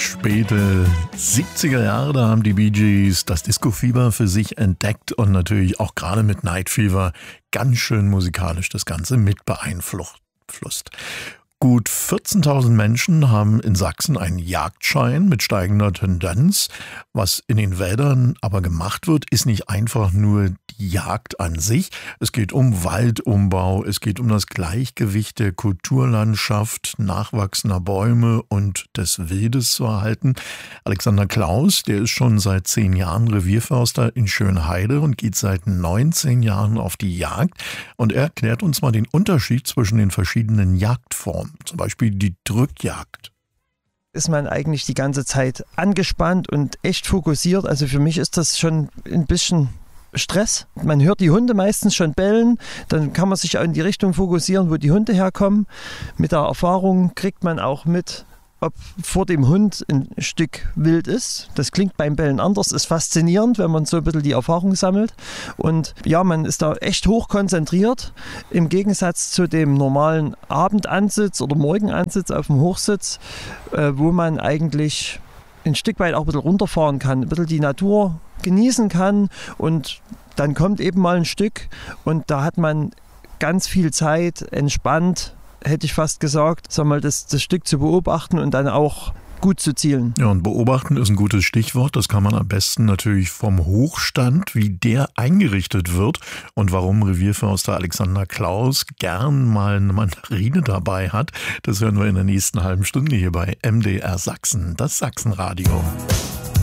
Späte 70er Jahre, da haben die Bee Gees das Disco-Fieber für sich entdeckt und natürlich auch gerade mit Night Fever ganz schön musikalisch das Ganze mit beeinflusst. Gut 14.000 Menschen haben in Sachsen einen Jagdschein mit steigender Tendenz. Was in den Wäldern aber gemacht wird, ist nicht einfach nur die Jagd an sich. Es geht um Waldumbau, es geht um das Gleichgewicht der Kulturlandschaft, nachwachsender Bäume und des Wildes zu erhalten. Alexander Klaus, der ist schon seit 10 Jahren Revierförster in Schönheide und geht seit 19 Jahren auf die Jagd. Und er erklärt uns mal den Unterschied zwischen den verschiedenen Jagdformen. Zum Beispiel die Drückjagd. Ist man eigentlich die ganze Zeit angespannt und echt fokussiert. Also für mich ist das schon ein bisschen Stress. Man hört die Hunde meistens schon bellen, dann kann man sich auch in die Richtung fokussieren, wo die Hunde herkommen. Mit der Erfahrung kriegt man auch mit, ob vor dem Hund ein Stück Wild ist. Das klingt beim Bellen anders, ist faszinierend, wenn man so ein bisschen die Erfahrung sammelt. Und ja, man ist da echt hoch konzentriert, im Gegensatz zu dem normalen Abendansitz oder Morgenansitz auf dem Hochsitz, wo man eigentlich ein Stück weit auch ein bisschen runterfahren kann, ein bisschen die Natur genießen kann und dann kommt eben mal ein Stück und da hat man ganz viel Zeit, entspannt, hätte ich fast gesagt, sag mal, das Stück zu beobachten und dann auch gut zu zielen. Ja, und beobachten ist ein gutes Stichwort. Das kann man am besten natürlich vom Hochstand, wie der eingerichtet wird und warum Revierförster Alexander Klaus gern mal eine Mandarine dabei hat. Das hören wir in der nächsten halben Stunde hier bei MDR Sachsen, das Sachsenradio.